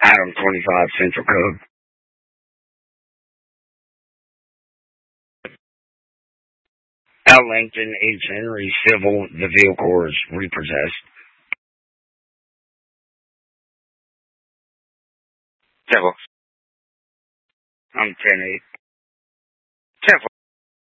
Adam 25 Central Code. Al Langton, H. Henry, civil. The vehicle is repossessed. Civil. I'm 10-8. 10